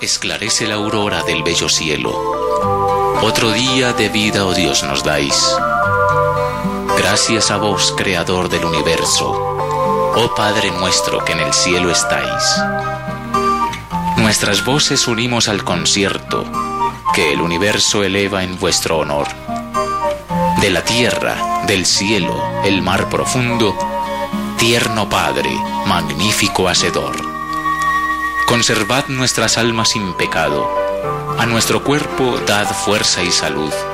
esclarece la aurora del bello cielo. Otro día de vida, oh Dios, nos dais. Gracias a vos, Creador del universo, oh Padre nuestro que en el cielo estáis. Nuestras voces unimos al concierto que el universo eleva en vuestro honor. De la tierra, del cielo, el mar profundo, tierno Padre, magnífico Hacedor. Conservad nuestras almas sin pecado, a nuestro cuerpo dad fuerza y salud,